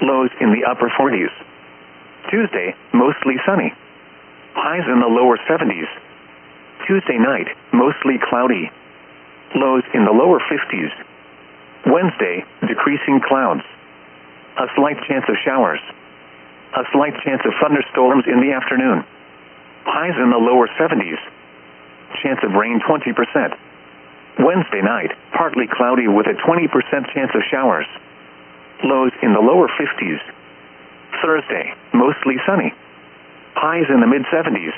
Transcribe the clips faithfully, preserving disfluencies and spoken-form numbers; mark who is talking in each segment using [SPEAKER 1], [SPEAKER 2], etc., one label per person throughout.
[SPEAKER 1] lows in the upper forties. Tuesday, mostly sunny. Highs in the lower seventies. Tuesday night, mostly cloudy. Lows in the lower fifties. Wednesday, decreasing clouds. A slight chance of showers. A slight chance of thunderstorms in the afternoon. Highs in the lower seventies. Chance of rain twenty percent. Wednesday night, partly cloudy with a twenty percent chance of showers. Lows in the lower fifties. Thursday, mostly sunny. Highs in the mid-seventies.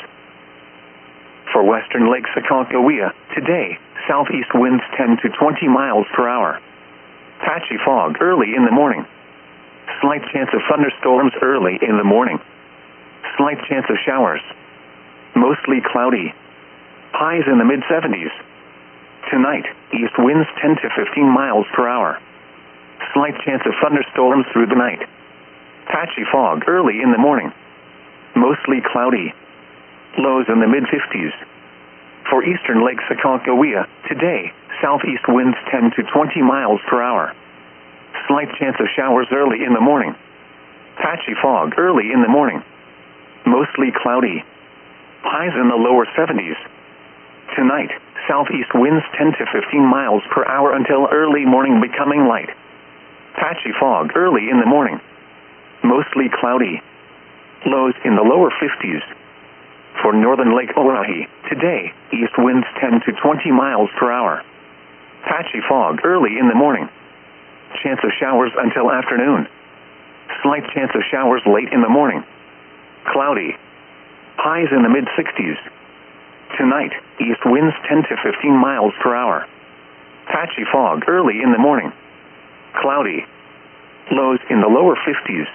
[SPEAKER 1] For western Lake Aconcagua, today, southeast winds ten to twenty miles per hour. Patchy fog early in the morning. Slight chance of thunderstorms early in the morning. Slight chance of showers. Mostly cloudy. Highs in the mid-seventies. Tonight, east winds ten to fifteen miles per hour. Slight chance of thunderstorms through the night. Patchy fog early in the morning. Mostly cloudy. Lows in the mid-fifties. For eastern Lake Aconcagua, today, southeast winds ten to twenty miles per hour. Slight chance of showers early in the morning. Patchy fog early in the morning. Mostly cloudy. Highs in the lower seventies. Tonight, southeast winds ten to fifteen miles per hour until early morning, becoming light. Patchy fog early in the morning. Mostly cloudy. Lows in the lower fifties. For northern Lake Oahe, today, east winds ten to twenty miles per hour. Patchy fog early in the morning. Chance of showers until afternoon. Slight chance of showers late in the morning. Cloudy. Highs in the mid-sixties. Tonight, east winds ten to fifteen miles per hour. Patchy fog early in the morning. Cloudy. Lows in the lower fifties.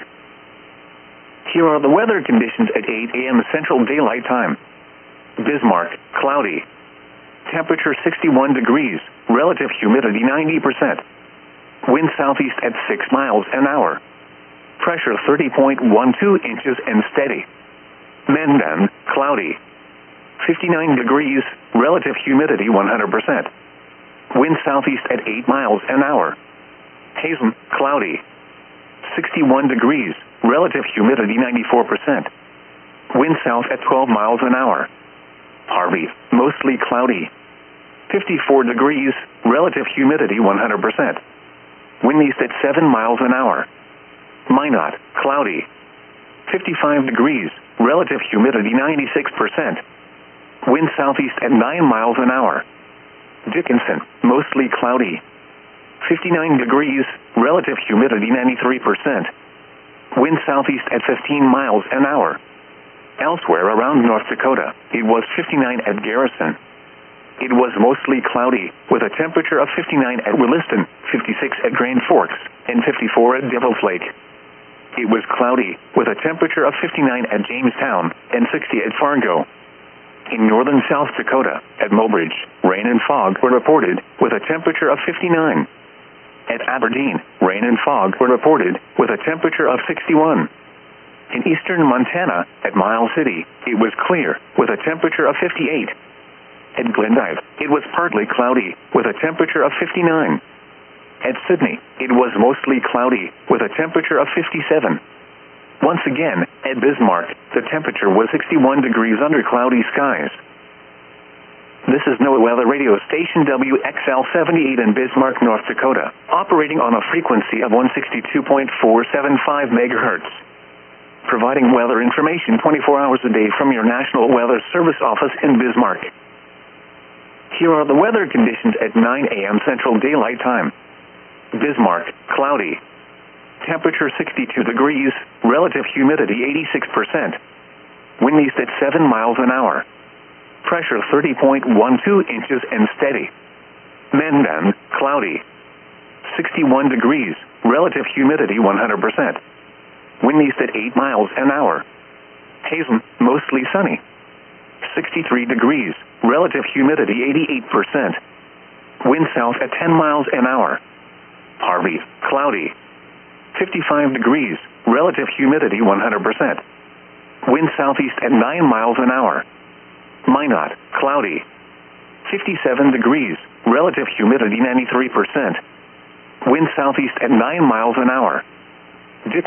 [SPEAKER 1] Here are the weather conditions at eight a.m. Central Daylight Time. Bismarck, cloudy. Temperature sixty-one degrees, relative humidity ninety percent. Wind southeast at six miles an hour. Pressure thirty point one two inches and steady. Mendon, cloudy. fifty-nine degrees, relative humidity one hundred percent. Wind southeast at eight miles an hour. Hazen, cloudy. sixty-one degrees, relative humidity ninety-four percent. Wind south at twelve miles an hour. Harvey, mostly cloudy. fifty-four degrees, relative humidity one hundred percent. Wind east at seven miles an hour. Minot, cloudy. fifty-five degrees, relative humidity ninety-six percent. Wind southeast at nine miles an hour. Dickinson, mostly cloudy. fifty-nine degrees, relative humidity ninety-three percent. Wind southeast at fifteen miles an hour. Elsewhere around North Dakota, it was fifty-nine at Garrison. It was mostly cloudy, with a temperature of fifty-nine at Williston, fifty-six at Grand Forks, and fifty-four at Devil's Lake. It was cloudy, with a temperature of fifty-nine at Jamestown, and sixty at Fargo. In northern South Dakota, at Mobridge, rain and fog were reported, with a temperature of fifty-nine. At Aberdeen, rain and fog were reported, with a temperature of sixty-one. In eastern Montana, at Miles City, it was clear, with a temperature of fifty-eight. At Glendive, it was partly cloudy, with a temperature of fifty-nine. At Sydney, it was mostly cloudy, with a temperature of fifty-seven. Once again, at Bismarck, the temperature was sixty-one degrees under cloudy skies. This is NOAA Weather Radio Station W X L seventy-eight in Bismarck, North Dakota, operating on a frequency of one sixty-two point four seven five megahertz. Providing weather information twenty-four hours a day from your National Weather Service office in Bismarck. Here are the weather conditions at nine a.m. Central Daylight Time. Bismarck, cloudy. Temperature sixty-two degrees, relative humidity eighty-six percent. Wind east at seven miles an hour. Pressure thirty point one two inches and steady. Mendon, cloudy. sixty-one degrees, relative humidity one hundred percent. Wind east at eight miles an hour. Hazen, mostly sunny. sixty-three degrees, relative humidity eighty-eight percent. Wind south at ten miles an hour. Harvey, cloudy. fifty-five degrees, relative humidity one hundred percent. Wind southeast at nine miles an hour. Minot, cloudy. fifty-seven degrees, relative humidity ninety-three percent. Wind southeast at nine miles an hour.